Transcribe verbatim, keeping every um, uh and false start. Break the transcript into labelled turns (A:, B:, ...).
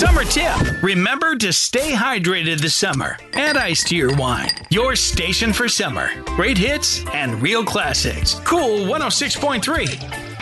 A: Summer tip. Remember to stay hydrated this summer. Add ice to your wine. Your station for summer. Great hits and real classics. Cool one oh six point three.